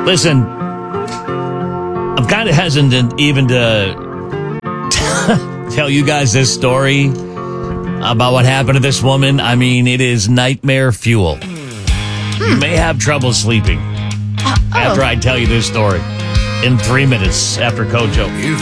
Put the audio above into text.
Listen, I'm kind of hesitant even to tell you guys this story about what happened to this woman. I mean, it is nightmare fuel. You may have trouble sleeping after I tell you this story in 3 minutes after Kojo.